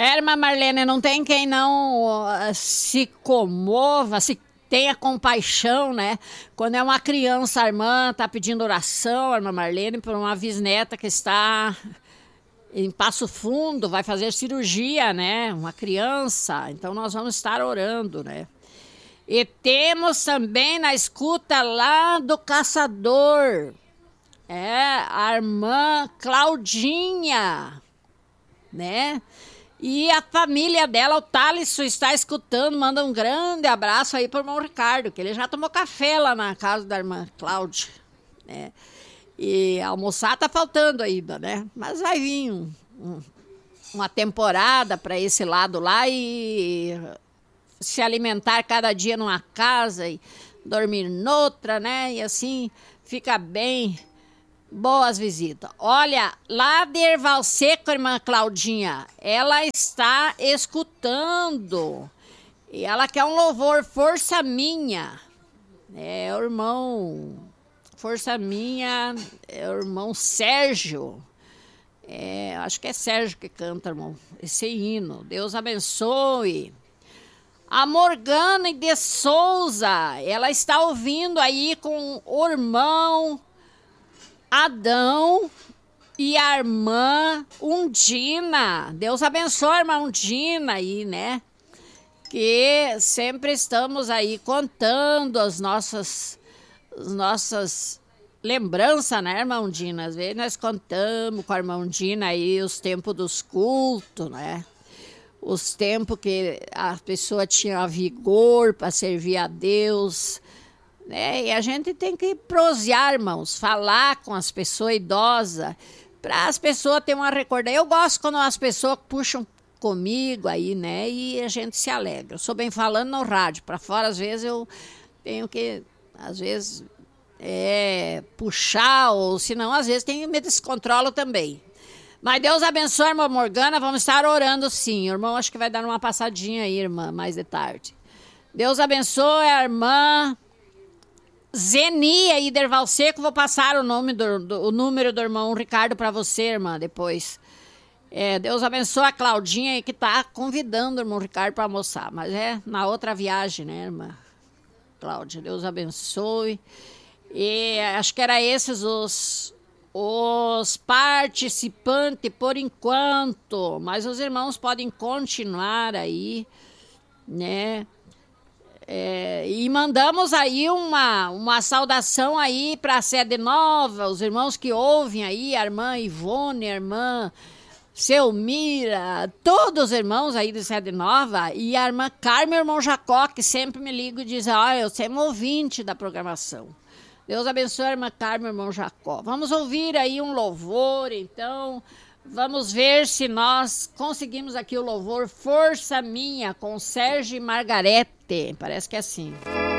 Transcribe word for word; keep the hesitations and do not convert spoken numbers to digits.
É, irmã Marlene, não tem quem não uh, se comova, se tenha compaixão, né? Quando é uma criança, a irmã está pedindo oração, a irmã Marlene, por uma bisneta que está em Passo Fundo, vai fazer cirurgia, né? Uma criança, então nós vamos estar orando, né? E temos também na escuta lá do Caçador, é, a irmã Claudinha, né? E a família dela, o Thaleson, está escutando, manda um grande abraço aí para o irmão Ricardo, que ele já tomou café lá na casa da irmã Cláudia, né? E almoçar tá faltando ainda, né? Mas vai vir um, um, uma temporada para esse lado lá e se alimentar cada dia numa casa e dormir noutra, né? E assim fica bem. Boas visitas. Olha, lá de Erval Seco, irmã Claudinha, ela está escutando. E ela quer um louvor, Força Minha. É o irmão, Força Minha, é o irmão Sérgio. É, acho que é Sérgio que canta, irmão, esse hino. Deus abençoe. A Morgana de Souza, ela está ouvindo aí com o irmão Adão e a irmã Undina. Deus abençoe a irmã Undina aí, né? Que sempre estamos aí contando as nossas, as nossas lembranças, né, irmã Undina? Às vezes nós contamos com a irmã Undina aí os tempos dos cultos, né? Os tempos que a pessoa tinha vigor para servir a Deus. É, e a gente tem que prosear, irmãos, falar com as pessoas idosas, para as pessoas terem uma recordação. Eu gosto quando as pessoas puxam comigo aí, né, e a gente se alegra. Eu sou bem falando no rádio, para fora às vezes eu tenho que, às vezes, é, puxar, ou senão às vezes tenho, me descontrolo também. Mas Deus abençoe a irmã Morgana, vamos estar orando sim. O irmão acho que vai dar uma passadinha aí, irmã, mais de tarde. Deus abençoe a irmã Zeni aí, Derval Seco, vou passar o, nome do, do, o número do irmão Ricardo para você, irmã, depois. É, Deus abençoe a Claudinha aí que tá convidando o irmão Ricardo para almoçar, mas é na outra viagem, né, irmã Cláudia? Deus abençoe. E acho que era esses os, os participantes por enquanto, mas os irmãos podem continuar aí, né? É, e mandamos aí uma, uma saudação aí para a Sede Nova, os irmãos que ouvem aí, a irmã Ivone, a irmã Selmira, todos os irmãos aí de Sede Nova, e a irmã Carmen e o irmão Jacó, que sempre me ligam e dizem, ah, eu sou um ouvinte da programação. Deus abençoe a irmã Carmen e o irmão Jacó. Vamos ouvir aí um louvor, então. Vamos ver se nós conseguimos aqui o louvor Força Minha, com Sérgio e Margarete. Parece que é assim.